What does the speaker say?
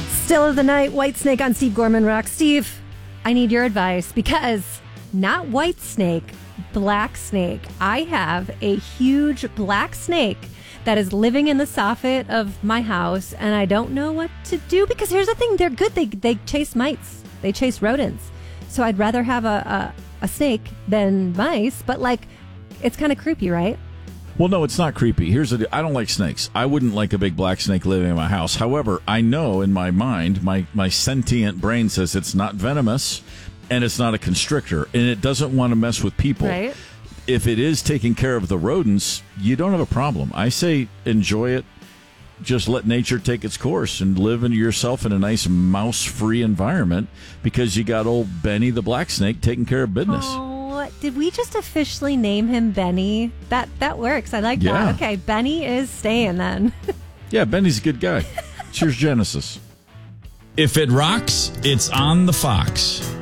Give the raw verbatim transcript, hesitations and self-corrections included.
Still of the night, White Snake on Steve Gorman Rock. Steve, I need your advice because not white snake, black snake. I have a huge black snake that is living in the soffit of my house, and I don't know what to do because here's the thing. They're good. They they chase mites. They chase rodents. So I'd rather have a, a, a snake than mice, but like it's kind of creepy, right? Well, no, it's not creepy. Here's the I don't like snakes. I wouldn't like a big black snake living in my house. However, I know in my mind, my, my sentient brain says it's not venomous and it's not a constrictor and it doesn't want to mess with people. Right. If it is taking care of the rodents, you don't have a problem. I say enjoy it. Just let nature take its course and live in yourself in a nice mouse-free environment because you got old Benny the black snake taking care of business. Oh. Did we just officially name him Benny? That that works. I like Yeah. that. Okay, Benny is staying then. Yeah, Benny's a good guy. Cheers, Genesis. If it rocks, it's on the Fox.